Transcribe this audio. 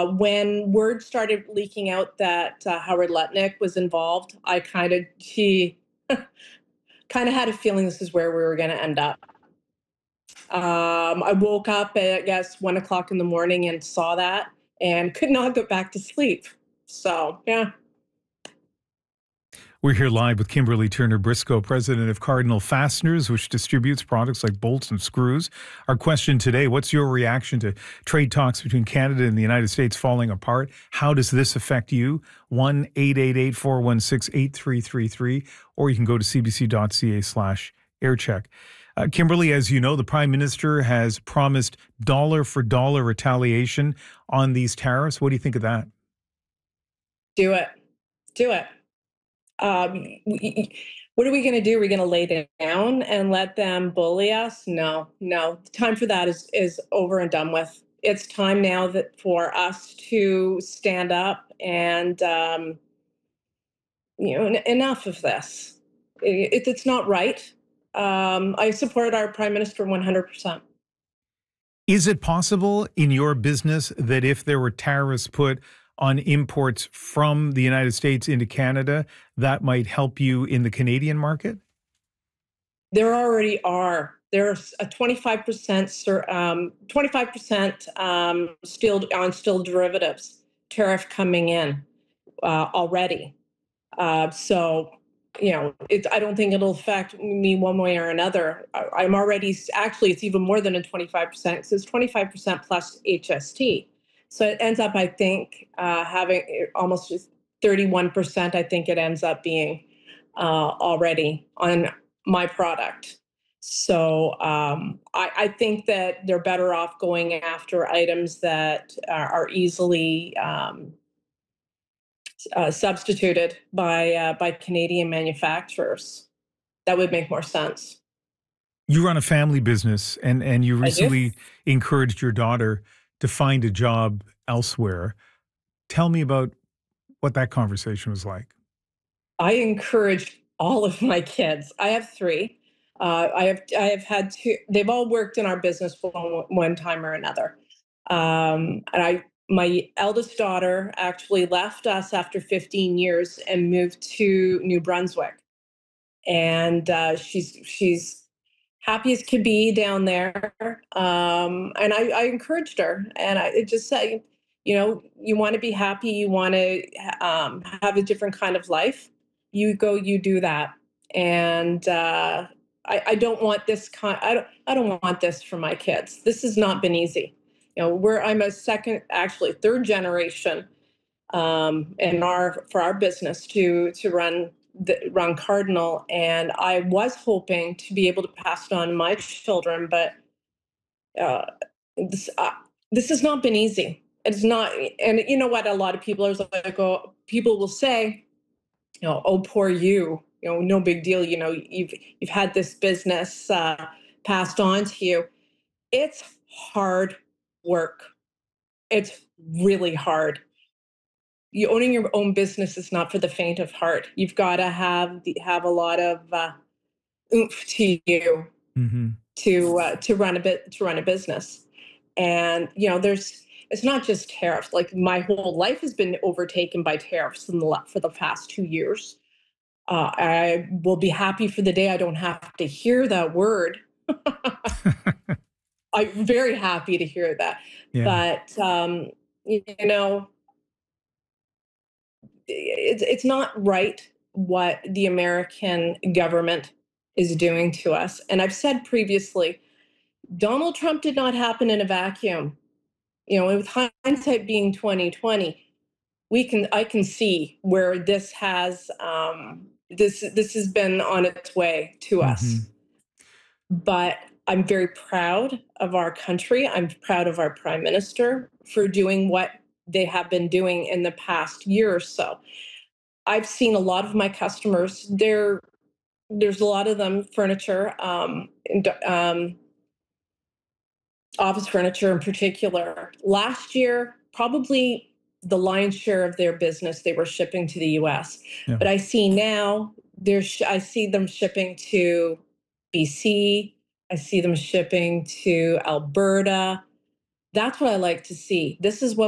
When word started leaking out that Howard Lutnick was involved, he kind of had a feeling this is where we were going to end up. I woke up at, I guess, 1 o'clock in the morning and saw that and could not go back to sleep. So, yeah. We're here live with Kimberly Turner Briscoe, president of Cardinal Fasteners, which distributes products like bolts and screws. Our question today, what's your reaction to trade talks between Canada and the United States falling apart? How does this affect you? 1-888-416-8333, or you can go to cbc.ca/aircheck. Kimberly, as you know, the Prime Minister has promised dollar-for-dollar retaliation on these tariffs. What do you think of that? Do it. Do it. What are we going to do? Are we going to lay down and let them bully us? No. The time for that is over and done with. It's time now for us to stand up and, enough of this. It's not right. I support our Prime Minister 100%. Is it possible in your business that if there were tariffs put on imports from the United States into Canada, that might help you in the Canadian market? There already are. There's a 25% steel derivatives tariff coming in already. So, I don't think it'll affect me one way or another. I'm already, actually, it's even more than a 25%. It's 25% plus HST. So it ends up, I think, having almost 31%, I think it ends up being already on my product. So I think that they're better off going after items that are easily substituted by Canadian manufacturers. That would make more sense. You run a family business, and you recently encouraged your daughter to find a job elsewhere. Tell me about what that conversation was like. I encouraged all of my kids. I have three. I have had two. They've all worked in our business for one time or another. My eldest daughter actually left us after 15 years and moved to New Brunswick, and she's happy as could be down there. And I encouraged her, and I just said, you want to be happy, you want to have a different kind of life, you go, you do that. And I don't want this I don't want this for my kids. This has not been easy. I'm a third generation for our business to run Cardinal, and I was hoping to be able to pass it on to my children, but this has not been easy. It's not, and you know what? A lot of people are like, people will say, oh, poor you. No big deal. You've had this business passed on to you. It's hard work. It's really hard. Owning your own business is not for the faint of heart. You've got to have a lot of oomph to you to run a business. And it's not just tariffs. Like, my whole life has been overtaken by tariffs for the past 2 years. I will be happy for the day I don't have to hear that word. I'm very happy to hear that. Yeah. But it's not right what the American government is doing to us. And I've said previously, Donald Trump did not happen in a vacuum. With hindsight being 2020, I can see where this has this has been on its way to us. But I'm very proud of our country. I'm proud of our Prime Minister for doing what they have been doing in the past year or so. I've seen a lot of my customers. There's a lot of them furniture, office furniture in particular. Last year, probably the lion's share of their business they were shipping to the U.S. Yeah. But I see now I see them shipping to BC. I see them shipping to Alberta. That's what I like to see. This is what